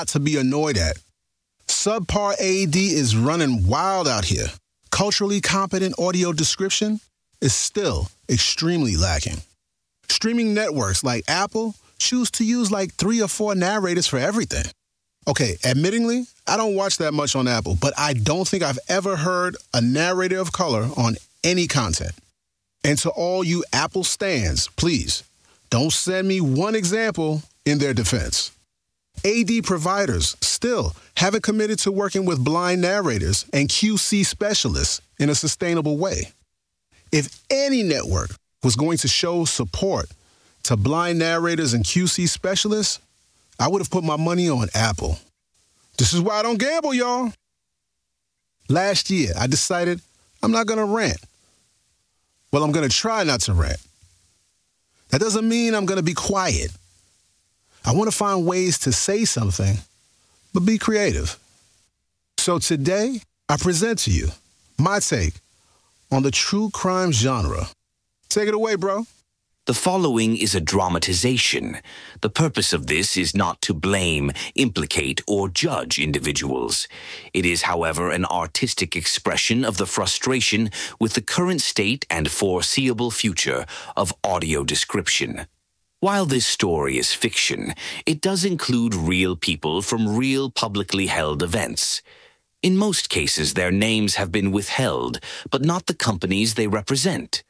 to be annoyed at. Subpar AD is running wild out here. Culturally competent audio description is still extremely lacking. Streaming networks like Apple choose to use like 3 or 4 narrators for everything. Okay, admittingly, I don't watch that much on Apple, but I don't think I've ever heard a narrator of color on any content. And to all you Apple stans, please, don't send me one example in their defense. AD providers still haven't committed to working with blind narrators and QC specialists in a sustainable way. If any network was going to show support to blind narrators and QC specialists, I would have put my money on Apple. This is why I don't gamble, y'all. Last year, I decided I'm not going to rant. Well, I'm going to try not to rant. That doesn't mean I'm going to be quiet. I want to find ways to say something, but be creative. So today, I present to you my take on the true crime genre. Take it away, bro. The following is a dramatization. The purpose of this is not to blame, implicate, or judge individuals. It is, however, an artistic expression of the frustration with the current state and foreseeable future of audio description. While this story is fiction, it does include real people from real publicly held events. In most cases, their names have been withheld, but not the companies they represent.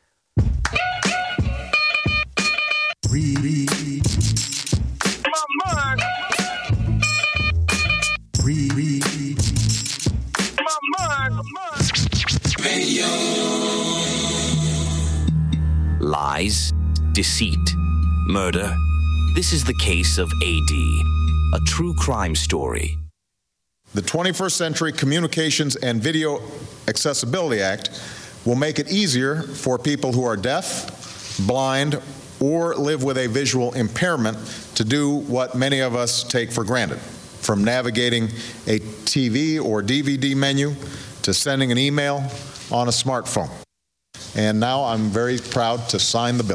Lies, deceit, murder. This is the case of AD, a true crime story. The 21st Century Communications and Video Accessibility Act will make it easier for people who are deaf, blind, or live with a visual impairment to do what many of us take for granted, from navigating a TV or DVD menu to sending an email on a smartphone. And now I'm very proud to sign the bill.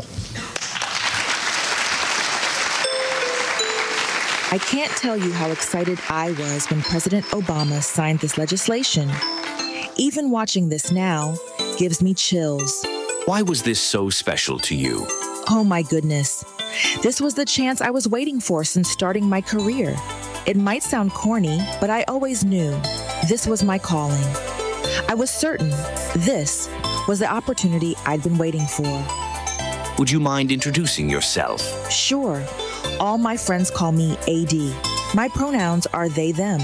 I can't tell you how excited I was when President Obama signed this legislation. Even watching this now gives me chills. Why was this so special to you? Oh my goodness. This was the chance I was waiting for since starting my career. It might sound corny, but I always knew this was my calling. I was certain this was the opportunity I'd been waiting for. Would you mind introducing yourself? Sure. All my friends call me AD. My pronouns are they, them.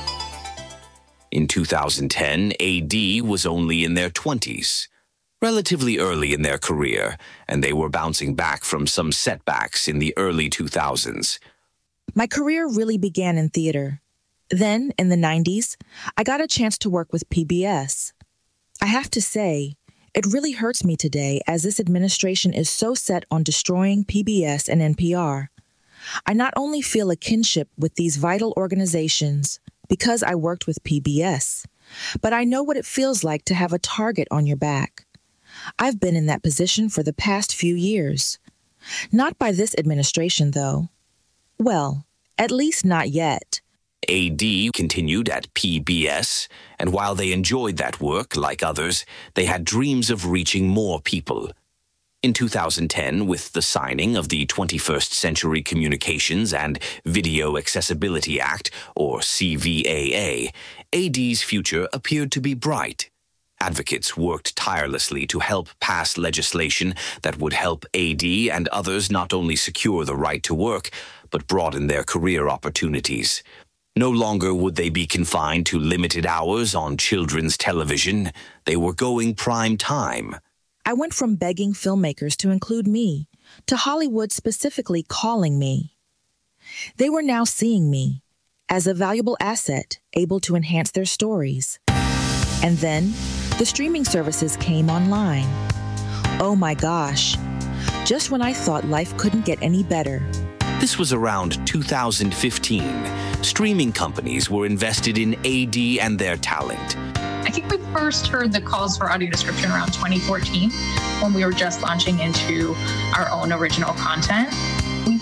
In 2010, AD was only in their 20s. Relatively early in their career, and they were bouncing back from some setbacks in the early 2000s. My career really began in theater. Then, in the 90s, I got a chance to work with PBS. I have to say, it really hurts me today as this administration is so set on destroying PBS and NPR. I not only feel a kinship with these vital organizations because I worked with PBS, but I know what it feels like to have a target on your back. I've been in that position for the past few years. Not by this administration, though. Well, at least not yet. AD continued at PBS, and while they enjoyed that work, like others, they had dreams of reaching more people. In 2010, with the signing of the 21st Century Communications and Video Accessibility Act, or CVAA, AD's future appeared to be bright. Advocates worked tirelessly to help pass legislation that would help AD and others not only secure the right to work, but broaden their career opportunities. No longer would they be confined to limited hours on children's television. They were going prime time. I went from begging filmmakers to include me, to Hollywood specifically calling me. They were now seeing me as a valuable asset, able to enhance their stories. And then, the streaming services came online. Oh my gosh, just when I thought life couldn't get any better. This was around 2015. Streaming companies were invested in AD and their talent. I think we first heard the calls for audio description around 2014 when we were just launching into our own original content. We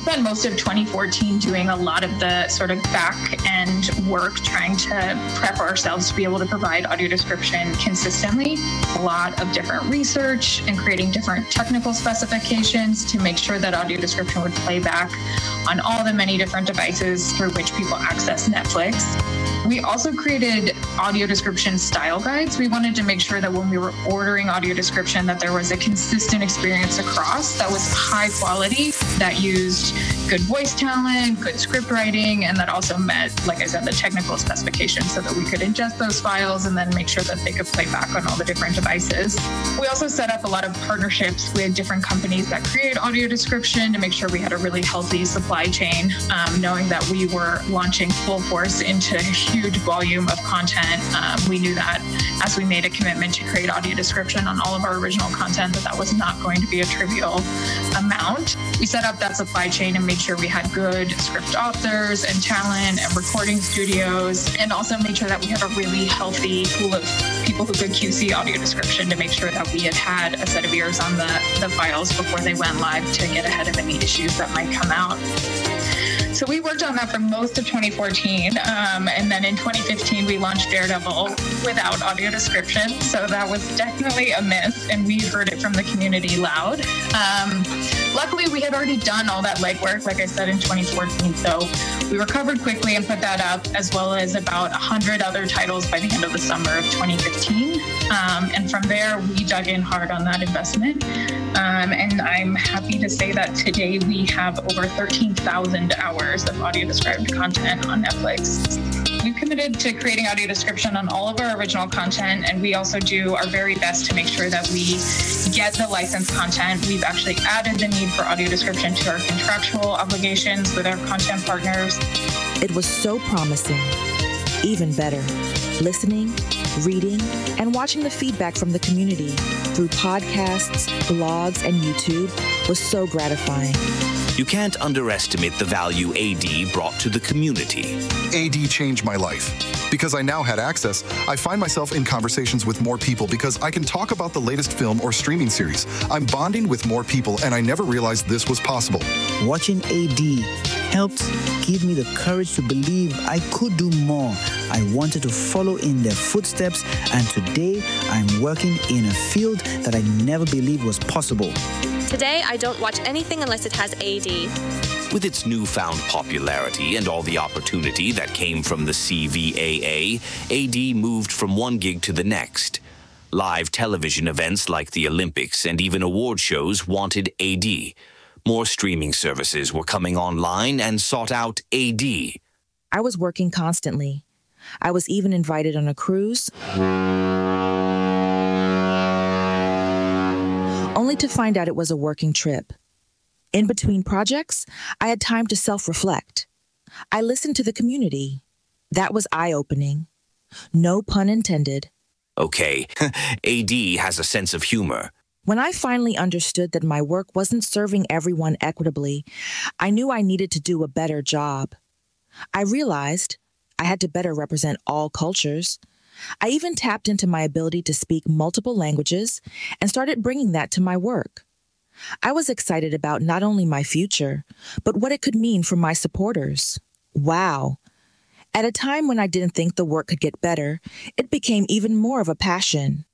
spent most of 2014 doing a lot of the sort of back end work, trying to prep ourselves to be able to provide audio description consistently. A lot of different research and creating different technical specifications to make sure that audio description would play back on all the many different devices through which people access Netflix. We also created audio description style guides. We wanted to make sure that when we were ordering audio description, that there was a consistent experience across that was high quality, that used good voice talent, good script writing, and that also met, like I said, the technical specifications so that we could ingest those files and then make sure that they could play back on all the different devices. We also set up a lot of partnerships with different companies that create audio description to make sure we had a really healthy supply chain, knowing that we were launching full force into a huge volume of content. We knew that as we made a commitment to create audio description on all of our original content, that was not going to be a trivial amount. We set up that supply chain and made sure we had good script authors and talent and recording studios, and also made sure that we had a really healthy pool of people who could QC audio description to make sure that we had a set of ears on the files before they went live to get ahead of any issues that might come out. So we worked on that for most of 2014. And then in 2015, we launched Daredevil without audio description. So that was definitely a miss, and we heard it from the community loud. Luckily, we had already done all that legwork, like I said, in 2014. So we recovered quickly and put that up, as well as about 100 other titles by the end of the summer of 2015. And from there, we dug in hard on that investment. And I'm happy to say that today we have over 13,000 hours of audio described content on Netflix. We've committed to creating audio description on all of our original content, and we also do our very best to make sure that we get the licensed content. We've actually added the need for audio description to our contractual obligations with our content partners. It was so promising. Even better, listening, reading, and watching the feedback from the community through podcasts, blogs, and YouTube was so gratifying. You can't underestimate the value AD brought to the community. AD changed my life. Because I now had access, I find myself in conversations with more people because I can talk about the latest film or streaming series. I'm bonding with more people, and I never realized this was possible. Watching AD helped give me the courage to believe I could do more. I wanted to follow in their footsteps, and today I'm working in a field that I never believed was possible. Today, I don't watch anything unless it has AD. With its newfound popularity and all the opportunity that came from the CVAA, AD moved from one gig to the next. Live television events like the Olympics and even award shows wanted AD. More streaming services were coming online and sought out AD. I was working constantly. I was even invited on a cruise, only to find out it was a working trip. In between projects, I had time to self-reflect. I listened to the community. That was eye-opening. No pun intended. Okay, AD has a sense of humor. When I finally understood that my work wasn't serving everyone equitably, I knew I needed to do a better job. I realized I had to better represent all cultures. I even tapped into my ability to speak multiple languages and started bringing that to my work. I was excited about not only my future, but what it could mean for my supporters. Wow. At a time when I didn't think the work could get better, it became even more of a passion.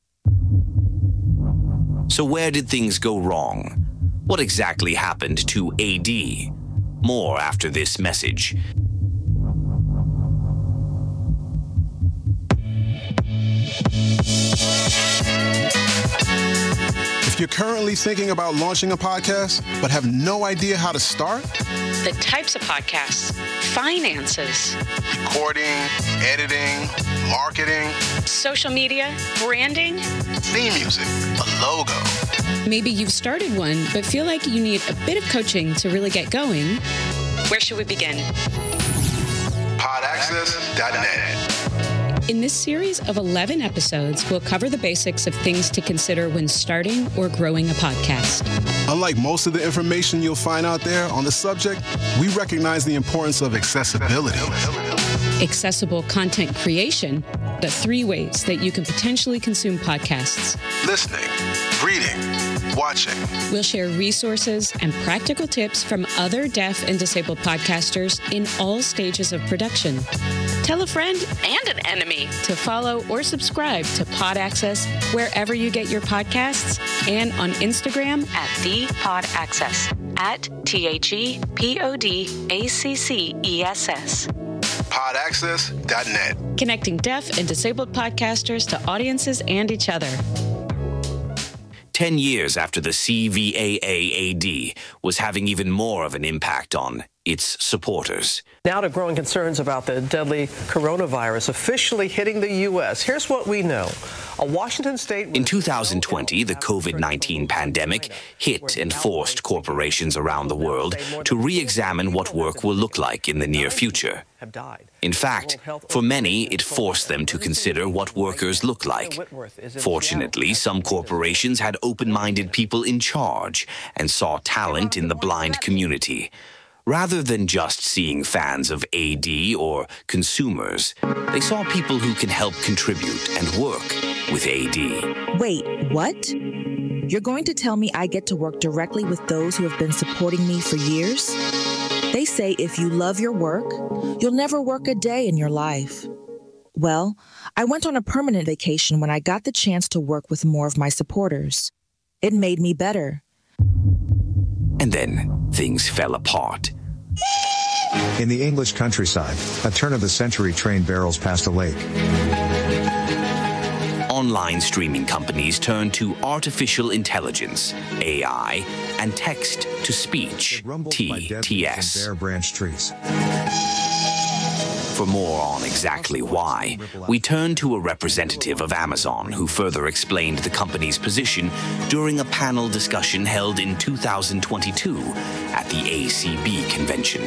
So where did things go wrong? What exactly happened to AD? More after this message. If you're currently thinking about launching a podcast, but have no idea how to start, the types of podcasts, finances, recording, editing, marketing, social media, branding, theme music, a logo. Maybe you've started one, but feel like you need a bit of coaching to really get going. Where should we begin? Podaccess.net. In this series of 11 episodes, we'll cover the basics of things to consider when starting or growing a podcast. Unlike most of the information you'll find out there on the subject, we recognize the importance of accessibility. Accessible content creation, the 3 ways that you can potentially consume podcasts. Listening, reading, watching. We'll share resources and practical tips from other deaf and disabled podcasters in all stages of production. Tell a friend And an enemy. to follow or subscribe to Pod Access wherever you get your podcasts and on Instagram At the Pod Access. At THEPODACCESS. Podaccess.net. connecting deaf and disabled podcasters to audiences and each other. 10 years after the CVAA-AD was having even more of an impact on its supporters. Now to growing concerns about the deadly coronavirus officially hitting the U.S. Here's what we know. A Washington state... In 2020, the COVID-19 pandemic hit and forced corporations around the world to re-examine what work will look like in the near future. In fact, for many, it forced them to consider what workers look like. Fortunately, some corporations had open-minded people in charge and saw talent in the blind community. Rather than just seeing fans of AD or consumers, they saw people who can help contribute and work with AD. Wait, what? You're going to tell me I get to work directly with those who have been supporting me for years? They say if you love your work, you'll never work a day in your life. Well, I went on a permanent vacation when I got the chance to work with more of my supporters. It made me better. And then things fell apart. In the English countryside, a turn-of-the-century train barrels past a lake. Online streaming companies turned to artificial intelligence, AI, and text-to-speech, TTS. Bare branch trees. For more on exactly why, we turned to a representative of Amazon who further explained the company's position during a panel discussion held in 2022 at the ACB convention.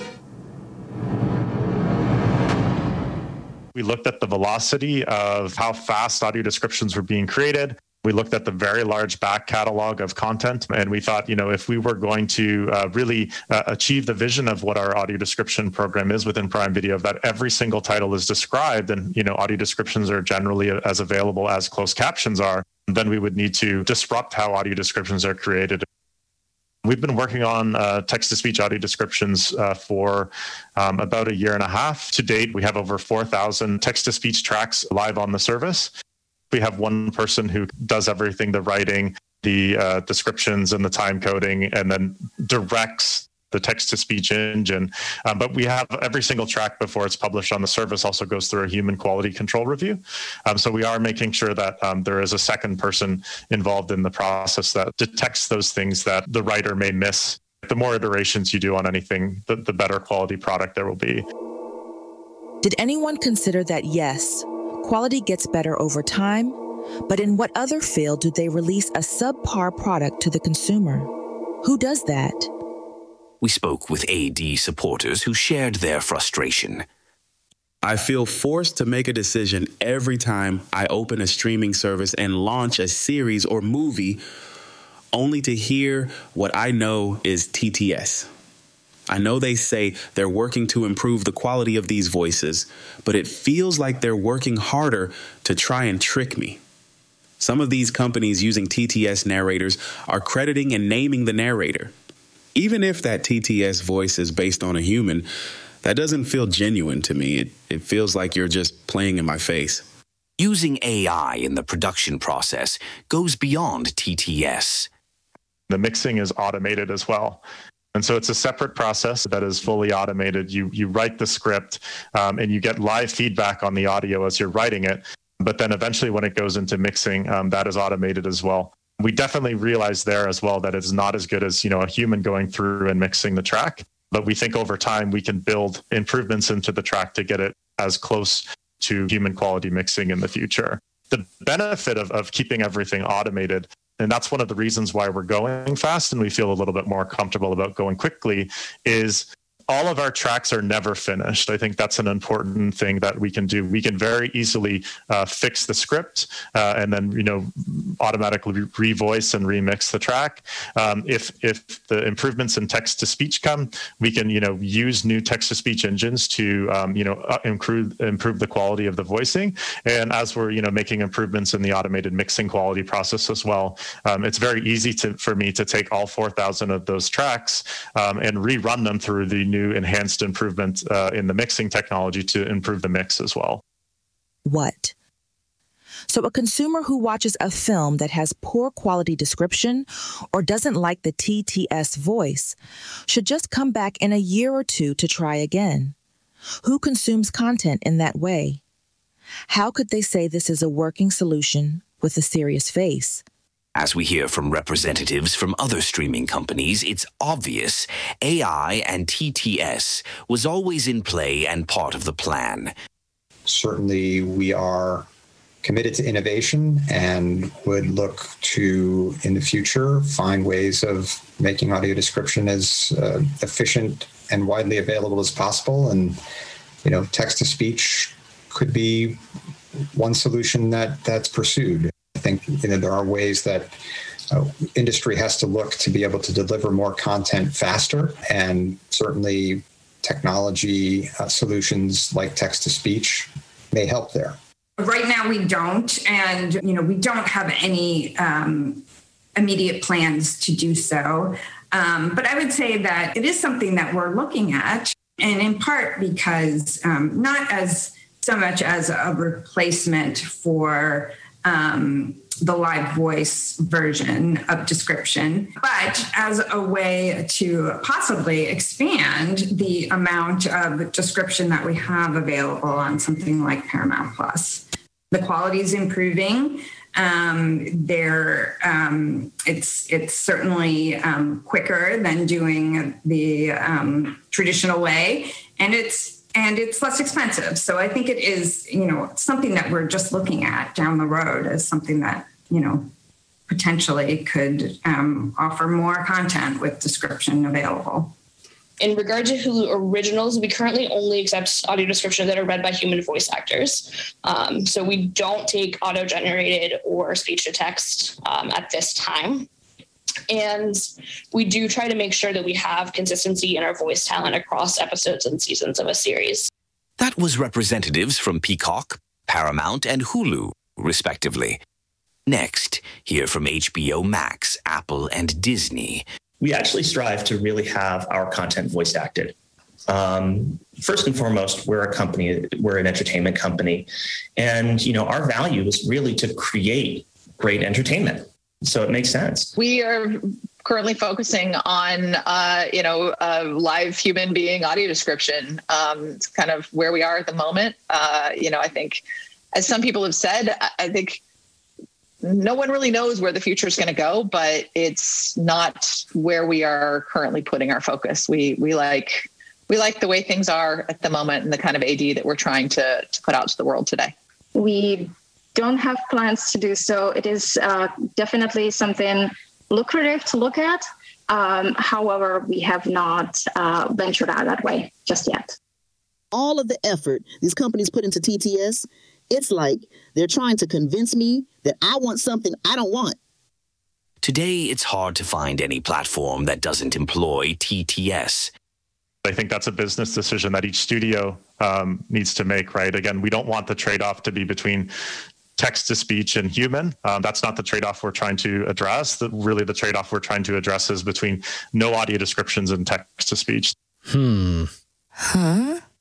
We looked at the velocity of how fast audio descriptions were being created. We looked at the very large back catalog of content, and we thought, if we were going to really achieve the vision of what our audio description program is within Prime Video, that every single title is described, and audio descriptions are generally as available as closed captions are, then we would need to disrupt how audio descriptions are created. We've been working on text-to-speech audio descriptions for about a year and a half. To date, we have over 4,000 text-to-speech tracks live on the service. We have one person who does everything, the writing, the descriptions, and the time coding, and then directs the text-to-speech engine. But we have every single track before it's published on the service also goes through a human quality control review. So we are making sure that there is a second person involved in the process that detects those things that the writer may miss. The more iterations you do on anything, the better quality product there will be. Did anyone consider that, yes, quality gets better over time, but in what other field do they release a subpar product to the consumer? Who does that? We spoke with AD supporters who shared their frustration. I feel forced to make a decision every time I open a streaming service and launch a series or movie, only to hear what I know is TTS. I know they say they're working to improve the quality of these voices, but it feels like they're working harder to try and trick me. Some of these companies using TTS narrators are crediting and naming the narrator. Even if that TTS voice is based on a human, that doesn't feel genuine to me. It feels like you're just playing in my face. Using AI in the production process goes beyond TTS. The mixing is automated as well. And so it's a separate process that is fully automated. You write the script and you get live feedback on the audio as you're writing it. But then eventually when it goes into mixing, that is automated as well. We definitely realize there as well that it's not as good as, a human going through and mixing the track. But we think over time we can build improvements into the track to get it as close to human quality mixing in the future. The benefit of keeping everything automated, and that's one of the reasons why we're going fast and we feel a little bit more comfortable about going quickly, is all of our tracks are never finished. I think that's an important thing that we can do. We can very easily fix the script and then, automatically revoice and remix the track. If the improvements in text-to-speech come, we can, use new text-to-speech engines to, improve the quality of the voicing. And as we're, making improvements in the automated mixing quality process as well, it's very easy for me to take all 4,000 of those tracks and rerun them through the new enhanced improvement in the mixing technology to improve the mix as well. What? So a consumer who watches a film that has poor quality description or doesn't like the TTS voice should just come back in a year or two to try again. Who consumes content in that way? How could they say this is a working solution with a serious face? As we hear from representatives from other streaming companies, it's obvious AI and TTS was always in play and part of the plan. Certainly, we are committed to innovation and would look to, in the future, find ways of making audio description as efficient and widely available as possible. And, text-to-speech could be one solution that's pursued. I think there are ways that industry has to look to be able to deliver more content faster, and certainly technology solutions like text-to-speech may help there. Right now we don't, and we don't have any immediate plans to do so. But I would say that it is something that we're looking at, and in part because not as so much as a replacement for the live voice version of description, but as a way to possibly expand the amount of description that we have available on something like Paramount Plus. The quality is improving. It's certainly quicker than doing the traditional way, and it's less expensive. So I think it is, something that we're just looking at down the road as something that, potentially could offer more content with description available. In regard to Hulu originals, we currently only accept audio description that are read by human voice actors. So we don't take auto-generated or speech-to-text at this time. And we do try to make sure that we have consistency in our voice talent across episodes and seasons of a series. That was representatives from Peacock, Paramount, and Hulu, respectively. Next, hear from HBO Max, Apple, and Disney. We actually strive to really have our content voice acted. First and foremost, we're an entertainment company. And, our value is really to create great entertainment. So it makes sense. We are currently focusing on, live human being audio description. It's kind of where we are at the moment. I think, as some people have said, I think no one really knows where the future is going to go, but it's not where we are currently putting our focus. We like the way things are at the moment and the kind of AD that we're trying to put out to the world today. We don't have plans to do so. It is definitely something lucrative to look at. However, we have not ventured out that way just yet. All of the effort these companies put into TTS, it's like they're trying to convince me that I want something I don't want. Today, it's hard to find any platform that doesn't employ TTS. I think that's a business decision that each studio needs to make, right? Again, we don't want the trade-off to be between text-to-speech and human. That's not the trade-off we're trying to address. The trade-off we're trying to address is between no audio descriptions and text-to-speech. Huh?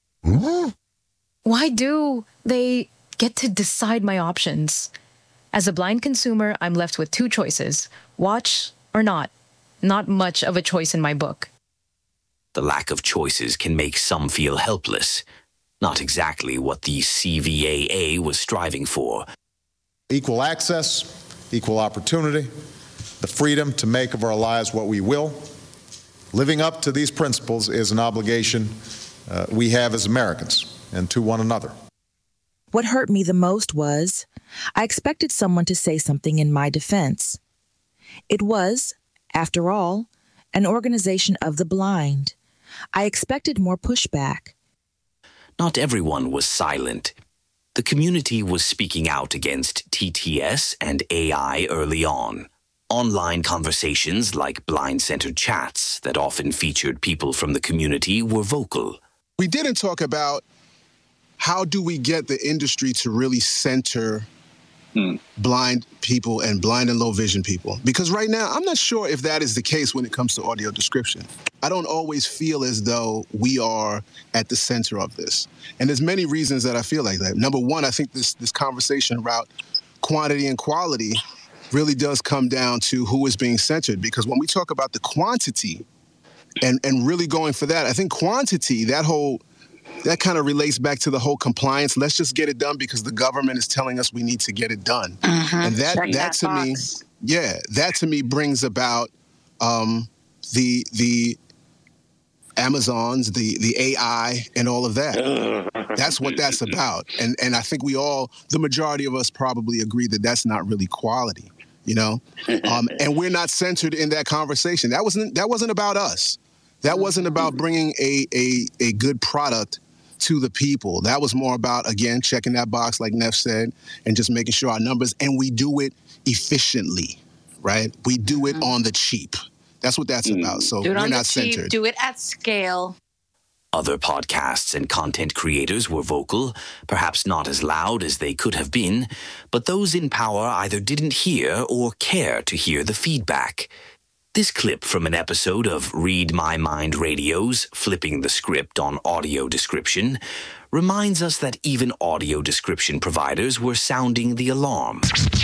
Why do they get to decide my options? As a blind consumer, I'm left with two choices: watch or not. Not much of a choice in my book. The lack of choices can make some feel helpless. Not exactly what the CVAA was striving for. Equal access, equal opportunity, the freedom to make of our lives what we will. Living up to these principles is an obligation we have as Americans and to one another. What hurt me the most was I expected someone to say something in my defense. It was, after all, an organization of the blind. I expected more pushback. Not everyone was silent. The community was speaking out against TTS and AI early on. Online conversations like blind-centered chats that often featured people from the community were vocal. We didn't talk about how do we get the industry to really center blind people and blind and low vision people. Because right now, I'm not sure if that is the case when it comes to audio description. I don't always feel as though we are at the center of this. And there's many reasons that I feel like that. Number one, I think this conversation about quantity and quality really does come down to who is being centered. Because when we talk about the quantity and really going for that, I think quantity, that kind of relates back to the whole compliance. Let's just get it done because the government is telling us we need to get it done. And that to me, that to me brings about the Amazons, the AI, and all of that. That's what that's about. And I think the majority of us probably agree that that's not really quality, and we're not centered in that conversation. That wasn't about us. That wasn't about bringing a good product to the people. That was more about, again, checking that box, like Neff said, and just making sure our numbers, and we do it efficiently, right? We do it on the cheap. That's what that's about. So we're not centered. Do it at scale. Other podcasts and content creators were vocal, perhaps not as loud as they could have been, but those in power either didn't hear or care to hear the feedback. This clip from an episode of Read My Mind Radio's Flipping the Script on Audio Description reminds us that even audio description providers were sounding the alarm.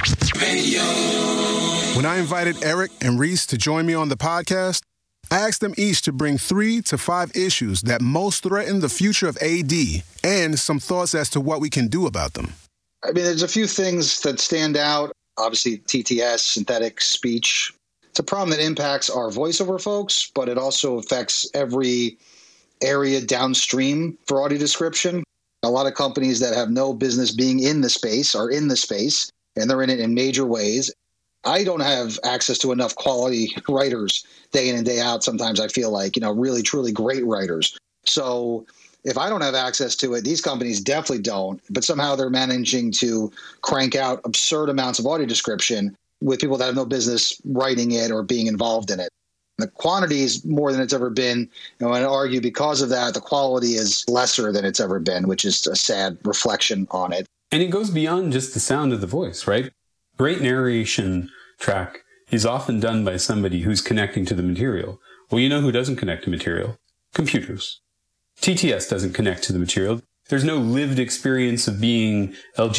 When I invited Eric and Reese to join me on the podcast, I asked them each to bring 3 to 5 issues that most threaten the future of AD and some thoughts as to what we can do about them. I mean, there's a few things that stand out. Obviously, TTS, synthetic speech. It's a problem that impacts our voiceover folks, but it also affects every area downstream for audio description. A lot of companies that have no business being in the space are in the space, and they're in it in major ways. I don't have access to enough quality writers day in and day out. Sometimes I feel like, really, truly great writers. So if I don't have access to it, these companies definitely don't. But somehow they're managing to crank out absurd amounts of audio description with people that have no business writing it or being involved in it. The quantity is more than it's ever been. And I'd argue because of that, the quality is lesser than it's ever been, which is a sad reflection on it. And it goes beyond just the sound of the voice, right? Great narration track is often done by somebody who's connecting to the material. Well, you know who doesn't connect to material? Computers. TTS doesn't connect to the material. There's no lived experience of being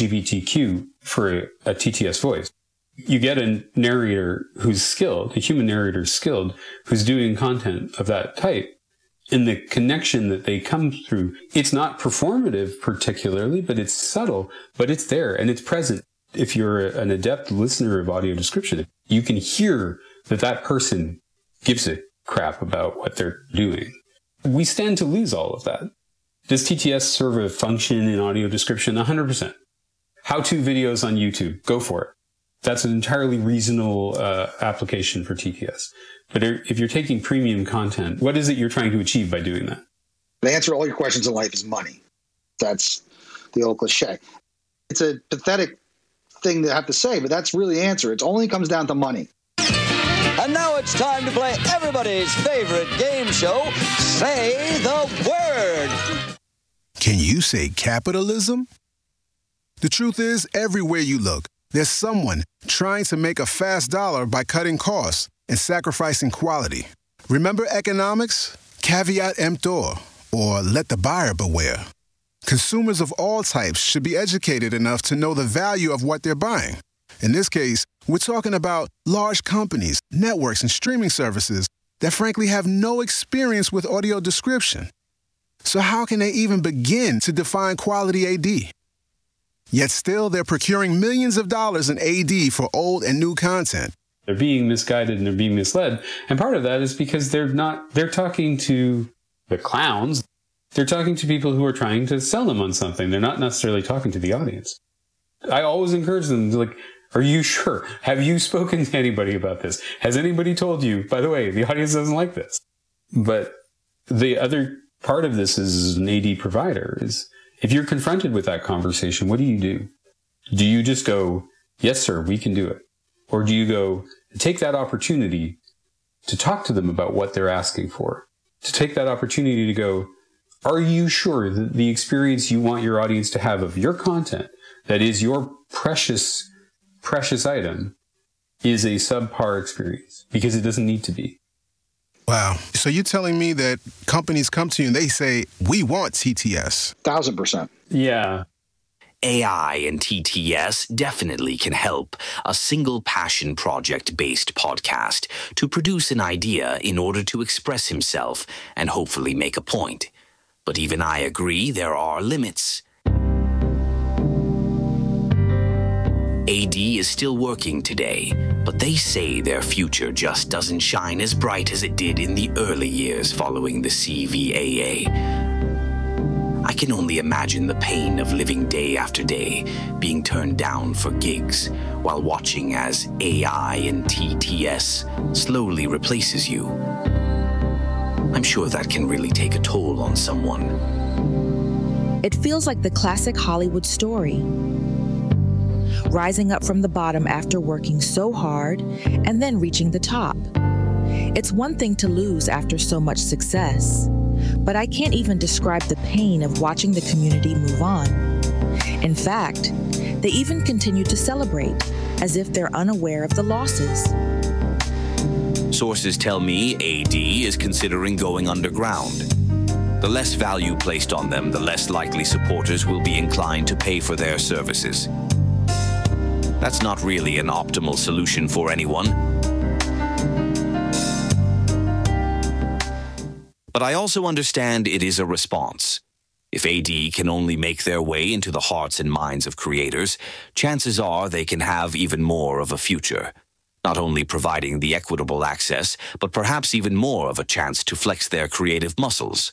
LGBTQ for a TTS voice. You get a narrator who's skilled, a human narrator skilled, who's doing content of that type. In the connection that they come through, it's not performative particularly, but it's subtle, but it's there and it's present. If you're an adept listener of audio description, you can hear that person gives a crap about what they're doing. We stand to lose all of that. Does TTS serve a function in audio description? 100%. How-to videos on YouTube, go for it. That's an entirely reasonable application for TTS. But if you're taking premium content, what is it you're trying to achieve by doing that? The answer to all your questions in life is money. That's the old cliche. It's a pathetic thing to have to say, but that's really the answer. It only comes down to money. And now it's time to play everybody's favorite game show, Say the Word. Can you say capitalism? The truth is, everywhere you look, there's someone trying to make a fast dollar by cutting costs and sacrificing quality. Remember economics? Caveat emptor, or let the buyer beware. Consumers of all types should be educated enough to know the value of what they're buying. In this case, we're talking about large companies, networks, and streaming services that frankly have no experience with audio description. So how can they even begin to define quality AD? Yet still, they're procuring millions of dollars in AD for old and new content. They're being misguided and they're being misled. And part of that is because they're talking to the clowns. They're talking to people who are trying to sell them on something. They're not necessarily talking to the audience. I always encourage them to are you sure? Have you spoken to anybody about this? Has anybody told you, by the way, the audience doesn't like this? But the other part of this is an AD provider is if you're confronted with that conversation, what do? Do you just go, yes, sir, we can do it? Or do you go, take that opportunity to talk to them about what they're asking for? To take that opportunity to go, are you sure that the experience you want your audience to have of your content, that is your precious, precious item, is a subpar experience? Because it doesn't need to be. Wow. So you're telling me that companies come to you and they say, we want TTS? 1,000%. Yeah. AI and TTS definitely can help a single passion project-based podcast to produce an idea in order to express himself and hopefully make a point. But even I agree there are limits. AD is still working today, but they say their future just doesn't shine as bright as it did in the early years following the CVAA. I can only imagine the pain of living day after day, being turned down for gigs, while watching as AI and TTS slowly replaces you. I'm sure that can really take a toll on someone. It feels like the classic Hollywood story. Rising up from the bottom after working so hard and then reaching the top. It's one thing to lose after so much success, but I can't even describe the pain of watching the community move on. In fact, they even continue to celebrate as if they're unaware of the losses. Sources tell me AD is considering going underground. The less value placed on them, the less likely supporters will be inclined to pay for their services. That's not really an optimal solution for anyone. But I also understand it is a response. If AD can only make their way into the hearts and minds of creators, chances are they can have even more of a future. Not only providing the equitable access, but perhaps even more of a chance to flex their creative muscles.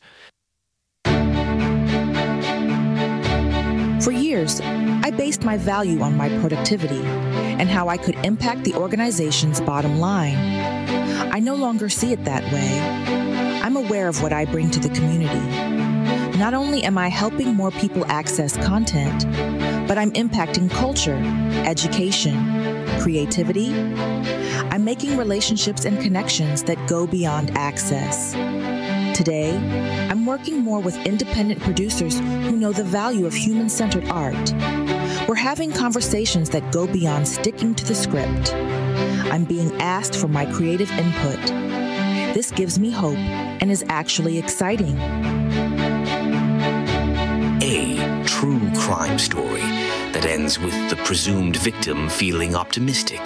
For years, I based my value on my productivity and how I could impact the organization's bottom line. I no longer see it that way. I'm aware of what I bring to the community. Not only am I helping more people access content, but I'm impacting culture, education, creativity. I'm making relationships and connections that go beyond access. Today, I'm working more with independent producers who know the value of human-centered art. We're having conversations that go beyond sticking to the script. I'm being asked for my creative input. This gives me hope and is actually exciting. A true crime story that ends with the presumed victim feeling optimistic.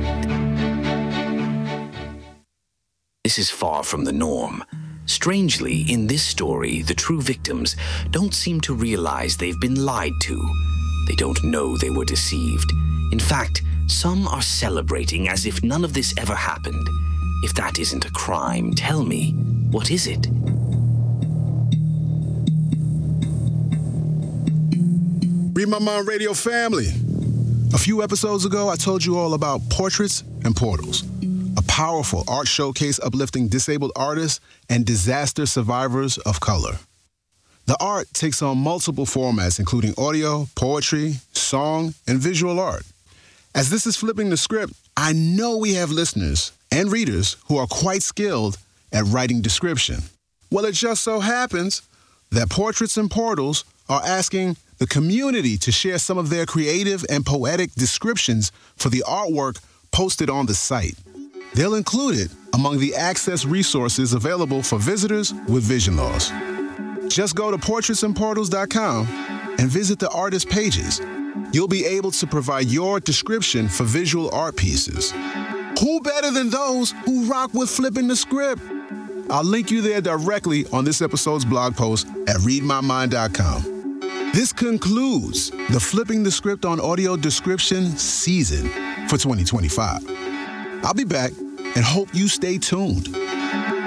This is far from the norm. Strangely, in this story, the true victims don't seem to realize they've been lied to. They don't know they were deceived. In fact, some are celebrating as if none of this ever happened. If that isn't a crime, tell me, what is it? Read My Mind Radio family. A few episodes ago, I told you all about Portraits and Portals, a powerful art showcase uplifting disabled artists and disaster survivors of color. The art takes on multiple formats, including audio, poetry, song, and visual art. As this is flipping the script, I know we have listeners and readers who are quite skilled at writing description. Well, it just so happens that Portraits and Portals are asking the community to share some of their creative and poetic descriptions for the artwork posted on the site. They'll include it among the access resources available for visitors with vision loss. Just go to portraitsandportals.com and visit the artist pages. You'll be able to provide your description for visual art pieces. Who better than those who rock with flipping the script? I'll link you there directly on this episode's blog post at readmymind.com. This concludes the Flipping the Script on Audio Description season for 2025. I'll be back and hope you stay tuned.